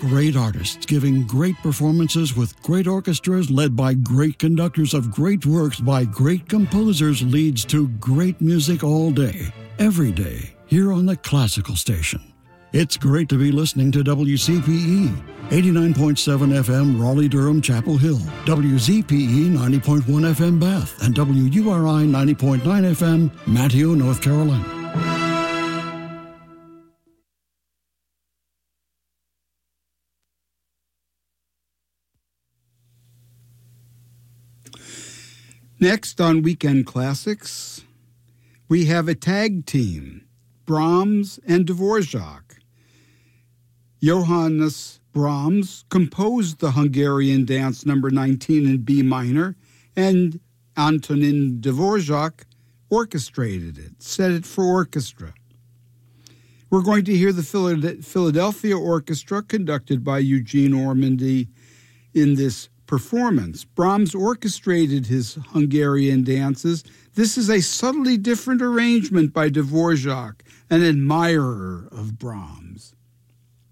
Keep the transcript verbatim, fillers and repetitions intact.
Great artists giving great performances with great orchestras led by great conductors of great works by great composers leads to great music all day, every day, here on the Classical Station. It's great to be listening to W C P E, eighty-nine point seven F M Raleigh-Durham Chapel Hill, W Z P E ninety point one F M Bath, and W U R I ninety point nine F M Manteo, North Carolina. Next on Weekend Classics, we have a tag team, Brahms and Dvorak. Johannes Brahms composed the Hungarian Dance number nineteen in B minor, and Antonin Dvorak orchestrated it, set it for orchestra. We're going to hear the Philadelphia Orchestra conducted by Eugene Ormandy in this performance. Brahms orchestrated his Hungarian dances. This is a subtly different arrangement by Dvorak, an admirer of Brahms.